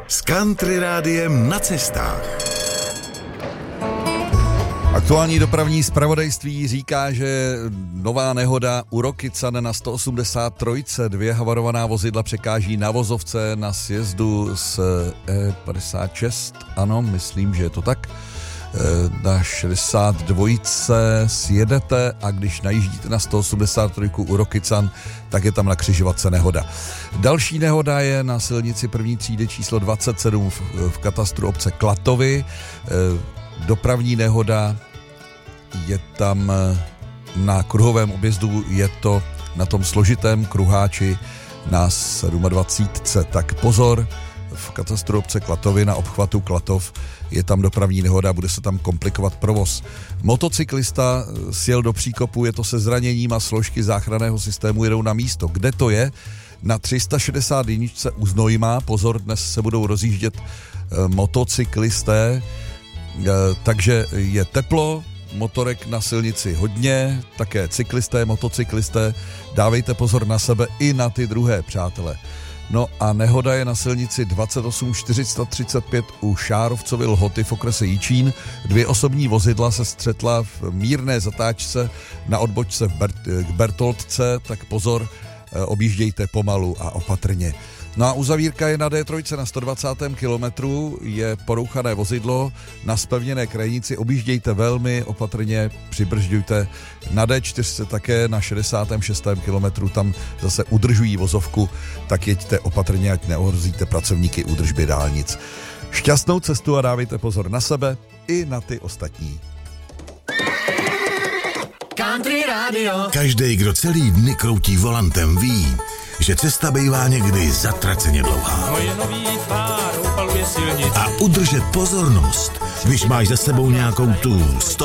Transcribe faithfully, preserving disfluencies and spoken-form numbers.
S Country Rádiem na cestách. Aktuální dopravní zpravodajství říká, že nová nehoda u Rokycan na sto osmdesát tři, dvě havarovaná vozidla překáží na vozovce na sjezdu z E padesát šest, ano, myslím, že je to tak. Na šedesát dva sjedete a když najíždíte na sto osmdesát tři u Rokycan, tak je tam na křižovatce nehoda. Další nehoda je na silnici první třídy číslo dvacet sedm v, v katastru obce Klatovy. Dopravní nehoda je tam na kruhovém objezdu, je to na tom složitém kruháči na dvacet sedm. Tak pozor, v katastru obce Klatovy na obchvatu Klatov je tam dopravní nehoda, bude se tam komplikovat provoz. Motocyklista sjel do příkopu, je to se zraněním a složky záchranného systému jedou na místo. Kde to je? Na tři sta šedesát jedna u Znojma. Pozor, dnes se budou rozjíždět motocyklisté, takže je teplo, motorek na silnici hodně, také cyklisté, motocyklisté, dávejte pozor na sebe i na ty druhé, přátelé. No a nehoda je na silnici dvacet osm čtyři sta třicet pět u Šárovcovy Lhoty v okrese Jičín. Dvě osobní vozidla se střetla v mírné zatáčce na odbočce Bert- k Bertoldce, tak pozor, objíždějte pomalu a opatrně. No a uzavírka je na D tři na sto dvacátém kilometru, je porouchané vozidlo na zpevněné krajnici, objíždějte velmi opatrně, přibržďujte. Na D čtyři také na šedesátém šestém kilometru, tam zase udržují vozovku, tak jeďte opatrně, ať neohrozíte pracovníky údržby dálnic. Šťastnou cestu a dávejte pozor na sebe i na ty ostatní. Country Radio. Každej, kdo celý dny kroutí volantem, ví, že cesta bývá někdy zatraceně dlouhá. A udržet pozornost, když máš za sebou nějakou tu sto